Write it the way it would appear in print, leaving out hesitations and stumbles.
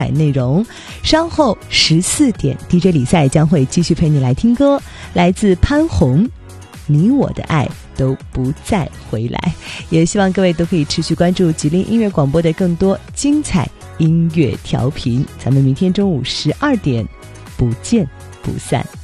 内容。稍后14点 DJ 李赛将会继续陪你来听歌，来自潘虹，你我的爱都不再回来。也希望各位都可以持续关注吉林音乐广播的更多精彩音乐调频，咱们明天中午12点不见不散。